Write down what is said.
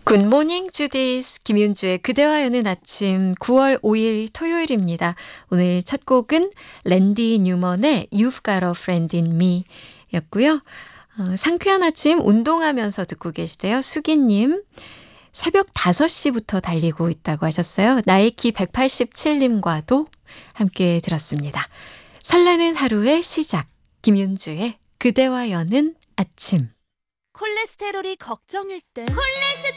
굿모닝 주디스 김윤주의 그대와 여는 아침 9월 5일 토요일입니다. 오늘 첫 곡은 랜디 뉴먼의 You've Got a Friend in Me 였고요. 상쾌한 아침 운동하면서 듣고 계시대요. 수기님 새벽 5시부터 달리고 있다고 하셨어요. 나이키 187님과도 함께 들었습니다. 설레는 하루의 시작 김윤주의 그대와 여는 아침. 콜레스테롤이 걱정일 땐